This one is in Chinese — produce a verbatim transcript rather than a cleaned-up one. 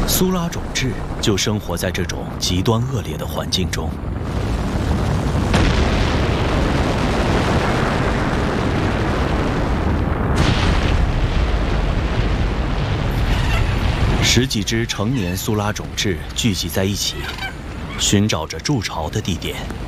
苏拉种雉就生活在这种极端恶劣的环境中。十几只成年苏拉种雉聚集在一起，寻找着筑巢的地点。